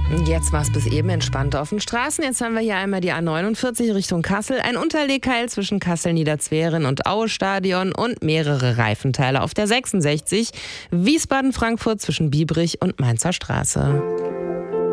Jetzt war es bis eben entspannt auf den Straßen. Jetzt haben wir hier einmal die A49 Richtung Kassel. Ein Unterlegkeil zwischen Kassel-Niederzweren und Aue-Stadion und mehrere Reifenteile auf der 66. Wiesbaden-Frankfurt zwischen Biebrich und Mainzer Straße.